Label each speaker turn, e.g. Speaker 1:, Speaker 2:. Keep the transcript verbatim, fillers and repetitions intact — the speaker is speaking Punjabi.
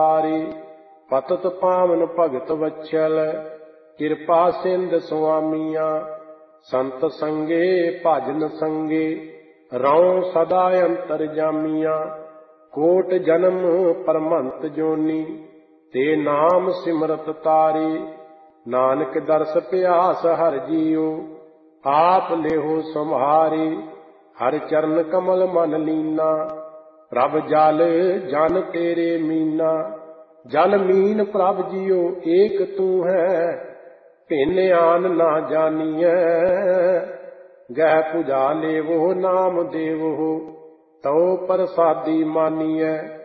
Speaker 1: ਪਤਿਤ ਪਾਵਨ ਭਗਤ ਵਛਲ ਕਿਰਪਾ ਸਿੰਧ ਸੁਆਮੀਆਂ। ਸੰਤ ਸੰਗੇ ਭਜਨ ਸੰਗੇ ਰਉ ਸਦਾ ਅੰਤਰਜਾਮੀਆਂ। ਕੋਟ ਜਨਮ ਪਰਮੰਤ ਜੋਨੀ ਤੇ ਨਾਮ ਸਿਮਰਤ ਤਾਰੇ। ਨਾਨਕ ਦਰਸ ਪਿਆਸ ਹਰਿ ਜੀਉ ਆਪ ਲੇਹੁ ਸੰਭਾਰੇ। ਹਰਿ ਚਰਨ ਕਮਲ ਮਨ ਲੀਨਾ ਪ੍ਰਭ ਜਲ ਜਨ ਤੇਰੇ ਮੀਨਾ। ਜਲ ਮੀਨ ਪ੍ਰਭ ਜੀਉ ਏਕ ਤੂੰ ਹੈ ਭਿੰਨ ਆਨ ਨਾ ਜਾਨੀਐ। ਗਹਿ ਪੁਜਾ ਲੇਵੋ ਨਾਮ ਦੇਵੋ ਤਉ ਪ੍ਰਸਾਦੀ ਮਾਨੀਐ।